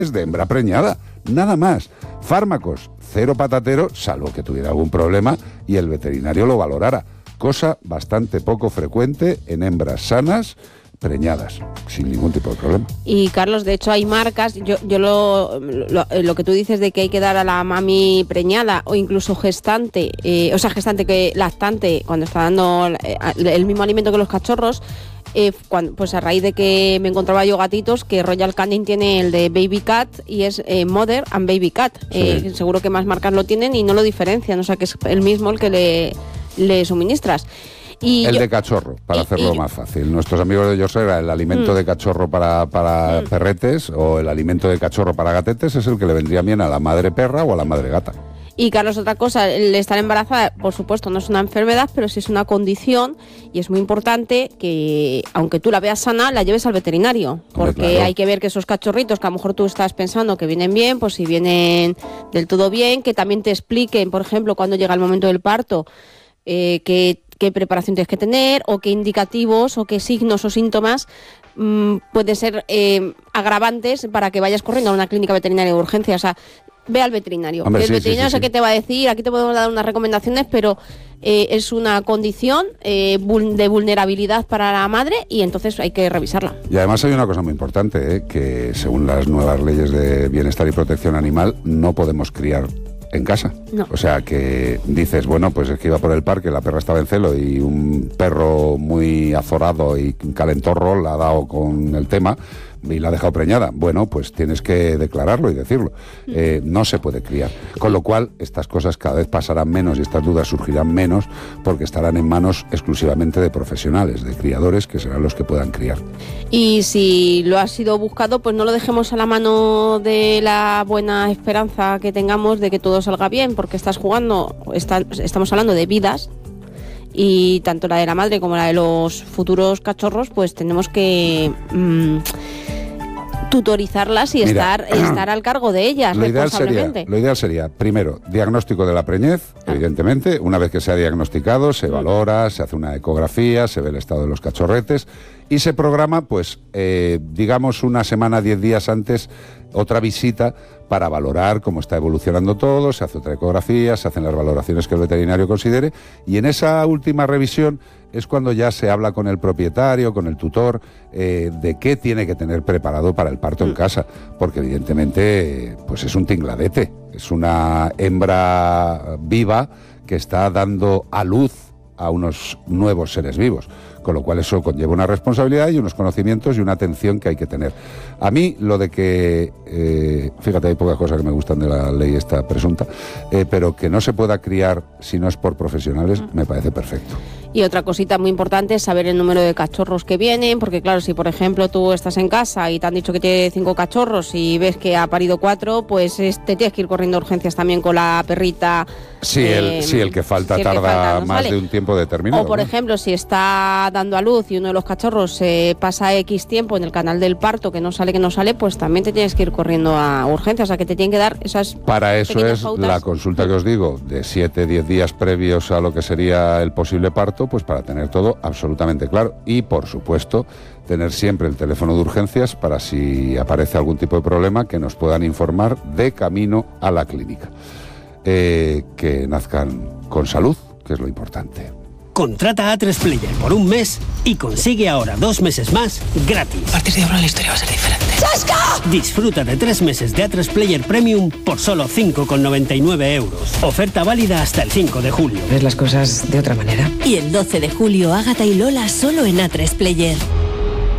de hembra preñada, nada más. Fármacos, cero patatero, salvo que tuviera algún problema y el veterinario lo valorara. Cosa bastante poco frecuente en hembras sanas, preñadas, sin ningún tipo de problema. Y Carlos, de hecho hay marcas, yo lo que tú dices de que hay que dar a la mami preñada o incluso gestante, lactante, cuando está dando el mismo alimento que los cachorros, pues a raíz de que me encontraba yo gatitos, que Royal Canin tiene el de Baby Cat y es Mother and Baby Cat. Sí. Seguro que más marcas lo tienen y no lo diferencian, o sea que es el mismo el que le suministras. Y de cachorro, para hacerlo más fácil. Nuestros amigos de Yosera, el alimento de cachorro para perretes o el alimento de cachorro para gatetes es el que le vendría bien a la madre perra o a la madre gata. Y Carlos, otra cosa, el estar embarazada, por supuesto, no es una enfermedad, pero sí es una condición y es muy importante que, aunque tú la veas sana, la lleves al veterinario. Porque claro, hay que ver que esos cachorritos que a lo mejor tú estás pensando que vienen bien, pues si vienen del todo bien, que también te expliquen, por ejemplo, cuando llega el momento del parto, qué preparación tienes que tener, o qué indicativos, o qué signos o síntomas pueden ser agravantes para que vayas corriendo a una clínica veterinaria de urgencia. O sea, ve al veterinario. Hombre, el veterinario sé qué te va a decir, aquí te podemos dar unas recomendaciones, pero es una condición de vulnerabilidad para la madre y entonces hay que revisarla. Y además hay una cosa muy importante, que según las nuevas leyes de bienestar y protección animal, no podemos criar en casa. No. O sea que dices, bueno, pues es que iba por el parque, la perra estaba en celo y un perro muy azorado y calentorro la ha dado con el tema y la ha dejado preñada. Bueno, pues tienes que declararlo y decirlo. No se puede criar. Con lo cual, estas cosas cada vez pasarán menos y estas dudas surgirán menos porque estarán en manos exclusivamente de profesionales, de criadores, que serán los que puedan criar. Y si lo ha sido buscado, pues no lo dejemos a la mano de la buena esperanza que tengamos de que todo salga bien, porque estamos hablando de vidas. Y tanto la de la madre como la de los futuros cachorros, pues tenemos que tutorizarlas y estar al cargo de ellas responsablemente. Lo ideal sería, primero, diagnóstico de la preñez, evidentemente. Una vez que se ha diagnosticado, se valora, se hace una ecografía, se ve el estado de los cachorretes y se programa, pues, digamos, una semana, 10 días antes, otra visita para valorar cómo está evolucionando todo, se hace otra ecografía, se hacen las valoraciones que el veterinario considere y en esa última revisión es cuando ya se habla con el propietario, con el tutor, de qué tiene que tener preparado para el parto en casa, porque evidentemente pues es un tingladete, es una hembra viva que está dando a luz a unos nuevos seres vivos, con lo cual eso conlleva una responsabilidad y unos conocimientos y una atención que hay que tener. A mí lo de que, fíjate, hay pocas cosas que me gustan de la ley esta presunta, pero que no se pueda criar si no es por profesionales, me parece perfecto. Y otra cosita muy importante es saber el número de cachorros que vienen, porque claro, si por ejemplo tú estás en casa y te han dicho que tiene 5 cachorros y ves que ha parido 4, pues te tienes que ir corriendo a urgencias también con la perrita. Sí, el que falta tarda más de un tiempo determinado. O por ejemplo, si está dando a luz y uno de los cachorros pasa X tiempo en el canal del parto que no sale, pues también te tienes que ir corriendo a urgencias, o sea que te tienen que dar esas Para eso es pautas. La consulta que os digo, de 7-10 días previos a lo que sería el posible parto, pues para tener todo absolutamente claro y, por supuesto, tener siempre el teléfono de urgencias para si aparece algún tipo de problema que nos puedan informar de camino a la clínica. Que nazcan con salud, que es lo importante. Contrata A3 Player por un mes y consigue ahora 2 meses más gratis. A partir de ahora la historia va a ser diferente. ¡Chasca! Disfruta de 3 meses de A3 Player Premium por solo 5,99 €. Oferta válida hasta el 5 de julio. ¿Ves las cosas de otra manera? Y el 12 de julio, Ágata y Lola solo en A3 Player.